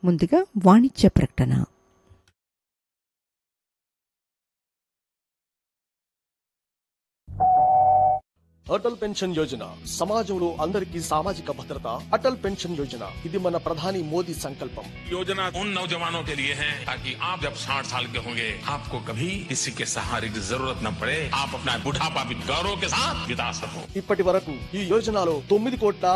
ముందుగా వాణిజ్య ప్రకటన. అటల్ పెన్షన్ యోజన సమాజంలో అందరికీ సామాజిక భద్రత. అటల్ పెన్షన్ యోజన ఇది మన ప్రధాని మోదీ సంకల్పం. योजना उन नौजवानों के लिए है ताकि आप जब 60 साल के होंगे आपको कभी किसी के सहारे की जरूरत न पड़े. आप अपना बुढ़ापा भी गौरव के साथ बिता सको. ఇప్పటి వరకు ఈ యోజనలో 9,00,00,000